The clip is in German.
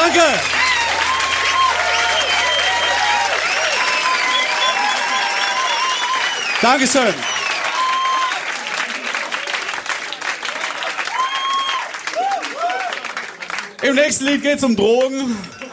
Danke! Dankeschön! Im nächsten Lied geht's um Drogen.